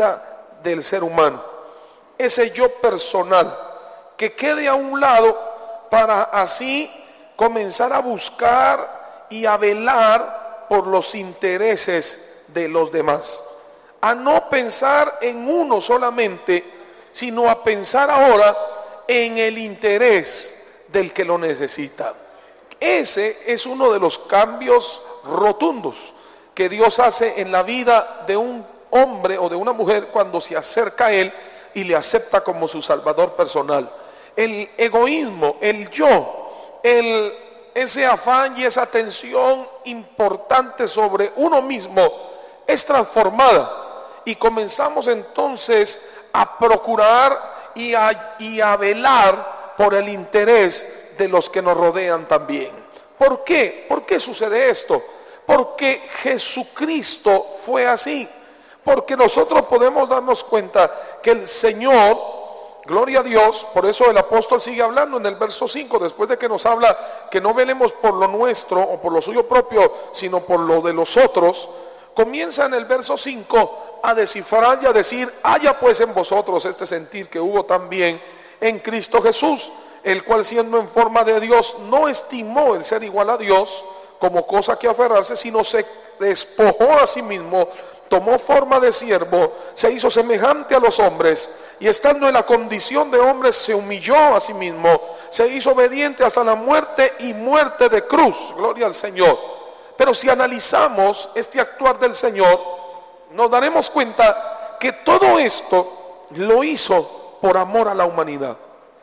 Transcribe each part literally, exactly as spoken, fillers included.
vida del ser humano. Ese yo personal, que quede a un lado para así comenzar a buscar y a velar por los intereses de los demás. A no pensar en uno solamente, sino a pensar ahora en el interés del que lo necesita. Ese es uno de los cambios rotundos que Dios hace en la vida de un hombre o de una mujer cuando se acerca a Él y le acepta como su Salvador personal. El egoísmo, el yo, el, ese afán y esa tensión importante sobre uno mismo es transformada y comenzamos entonces a procurar y a, y a velar por el interés de los que nos rodean también. ¿Por qué? ¿Por qué sucede esto? Porque Jesucristo fue así. Porque nosotros podemos darnos cuenta que el Señor, gloria a Dios, por eso el apóstol sigue hablando en el verso cinco, después de que nos habla que no velemos por lo nuestro o por lo suyo propio, sino por lo de los otros, comienza en el verso cinco a descifrar y a decir: haya pues en vosotros este sentir que hubo también en Cristo Jesús, el cual siendo en forma de Dios no estimó el ser igual a Dios como cosa que aferrarse, sino se despojó a sí mismo, tomó forma de siervo, se hizo semejante a los hombres, y estando en la condición de hombre se humilló a sí mismo, se hizo obediente hasta la muerte y muerte de cruz. Gloria al Señor. Pero si analizamos este actuar del Señor, nos daremos cuenta que todo esto lo hizo por amor a la humanidad.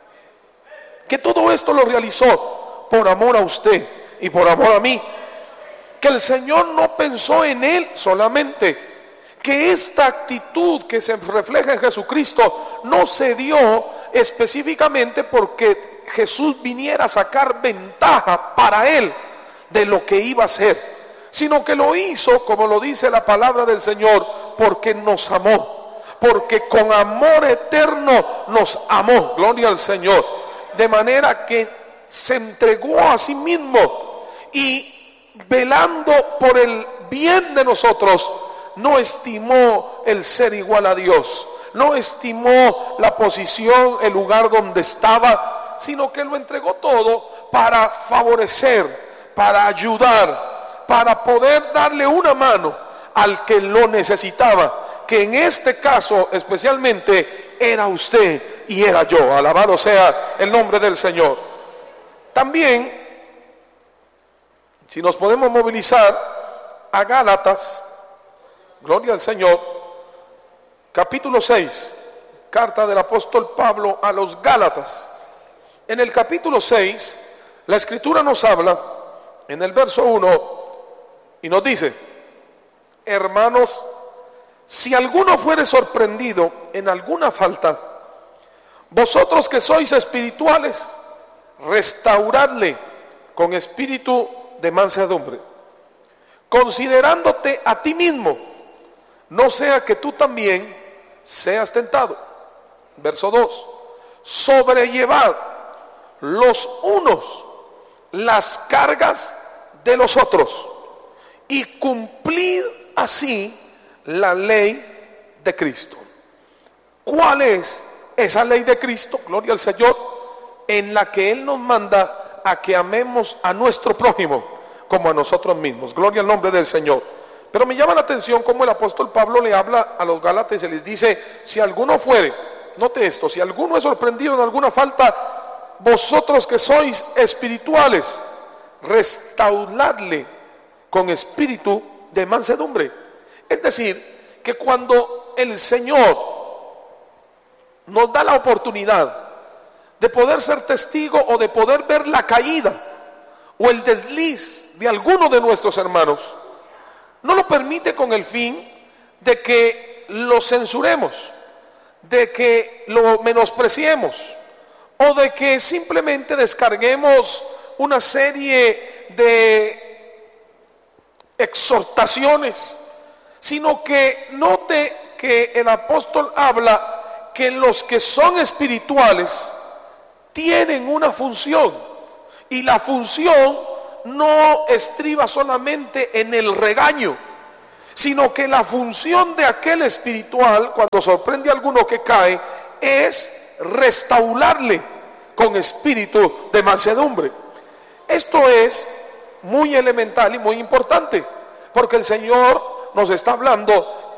Que todo esto lo realizó por amor a usted y por amor a mí. Que el Señor no pensó en Él solamente. Que esta actitud que se refleja en Jesucristo no se dio específicamente porque Jesús viniera a sacar ventaja para Él de lo que iba a hacer, sino que lo hizo, como lo dice la palabra del Señor, porque nos amó, porque con amor eterno nos amó. Gloria al Señor. De manera que se entregó a sí mismo y velando por el bien de nosotros, no estimó el ser igual a Dios, no estimó la posición, el lugar donde estaba, sino que lo entregó todo para favorecer, para ayudar, para poder darle una mano al que lo necesitaba, que en este caso especialmente era usted y era yo. Alabado sea el nombre del Señor. También, si nos podemos movilizar a Gálatas, gloria al Señor, capítulo seis, carta del apóstol Pablo a los Gálatas. En el capítulo seis, la Escritura nos habla, en el verso uno, y nos dice: hermanos, si alguno fuere sorprendido en alguna falta, vosotros que sois espirituales, restauradle con espíritu de mansedumbre, considerándote a ti mismo, no sea que tú también seas tentado. Verso dos: sobrellevad los unos las cargas de los otros y cumplid así la ley de Cristo. ¿Cuál es esa ley de Cristo? Gloria al Señor. En la que Él nos manda a que amemos a nuestro prójimo como a nosotros mismos. Gloria al nombre del Señor. Pero me llama la atención cómo el apóstol Pablo le habla a los Gálatas y se les dice: si alguno fuere, note esto, si alguno es sorprendido en alguna falta, vosotros que sois espirituales, restauradle con espíritu de mansedumbre. Es decir, que cuando el Señor nos da la oportunidad de poder ser testigo o de poder ver la caída o el desliz de alguno de nuestros hermanos, no lo permite con el fin de que lo censuremos, de que lo menospreciemos o de que simplemente descarguemos una serie de exhortaciones, sino que note que el apóstol habla que los que son espirituales tienen una función, y la función no estriba solamente en el regaño, sino que la función de aquel espiritual, cuando sorprende a alguno que cae, es restaurarle con espíritu de mansedumbre. Esto es muy elemental y muy importante, porque el Señor nos está hablando